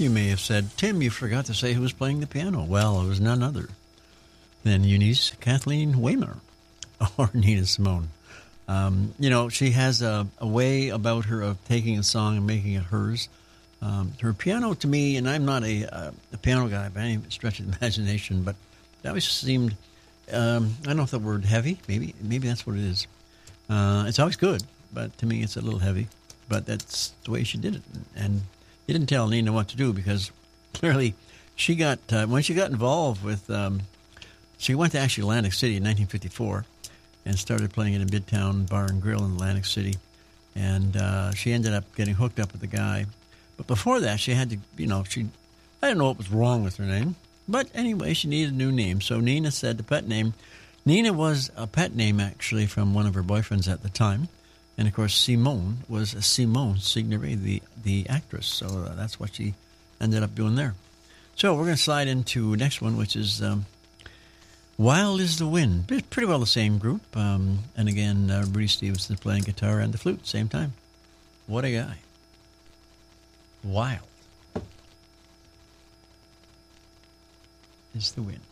You may have said, Tim, you forgot to say who was playing the piano. Well, it was none other than Eunice Kathleen Waymer, or Nina Simone. She has a way about her of taking a song and making it hers. Her piano, to me, and I'm not a piano guy by any stretch of the imagination, but it always seemed, I don't know if the word heavy, maybe that's what it is. It's always good, but to me it's a little heavy. But that's the way she did it. And you didn't tell Nina what to do, because clearly she got, when she got involved with, she went to actually Atlantic City in 1954 and started playing in a Midtown Bar and Grill in Atlantic City. And she ended up getting hooked up with the guy. But before that, she had to, I don't know what was wrong with her name. But anyway, she needed a new name. So Nina said the pet name. Nina was a pet name, actually, from one of her boyfriends at the time. And, of course, Simone was Simone Signoret, the actress. So that's what she ended up doing there. So we're going to slide into the next one, which is Wild is the Wind. Pretty well the same group. And again, Rudy Stevenson playing guitar and the flute same time. What a guy. Wild is the Wind.